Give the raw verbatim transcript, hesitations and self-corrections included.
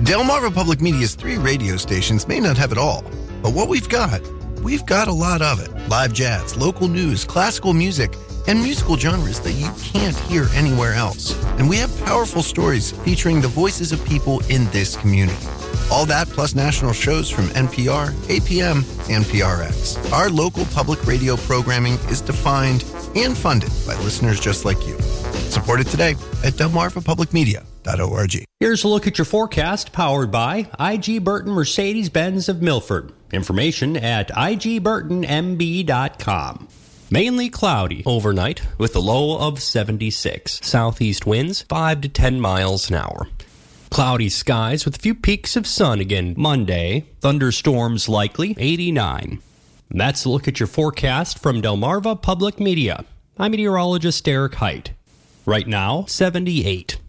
Delmarva Public Media's three radio stations may not have it all, but what we've got, we've got a lot of it. Live jazz, local news, classical music, and musical genres that you can't hear anywhere else. And we have powerful stories featuring the voices of people in this community. All that plus national shows from N P R, A P M, and P R X. Our local public radio programming is defined and funded by listeners just like you. Support it today at delmarva public media dot org. Here's a look at your forecast, powered by I G Burton Mercedes-Benz of Milford. Information at I G burton M B dot com. Mainly cloudy overnight with a low of seventy-six. Southeast winds five to ten miles an hour. Cloudy skies with a few peaks of sun again Monday. Thunderstorms likely, eighty-nine. That's a look at your forecast from Delmarva Public Media. I'm meteorologist Eric Height. Right now, seventy-eight.